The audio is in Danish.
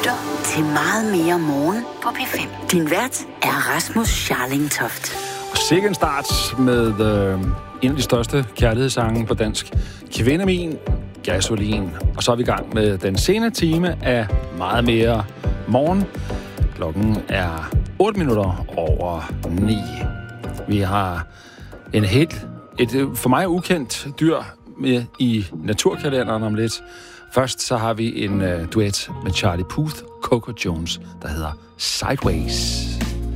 lytter til Meget mere morgen på P5. Din vært er Rasmus Scharling-Toft. Og sikke en start med en af de største kærlighedssange på dansk. Kvindemin, Gasolin. Og så er vi i gang med den sene time af Meget mere morgen. Klokken er 8 minutter over 9. Vi har et for mig ukendt dyr med i naturkalenderen om lidt. Først så har vi en duet med Charlie Puth, Coco Jones, der hedder Sideways.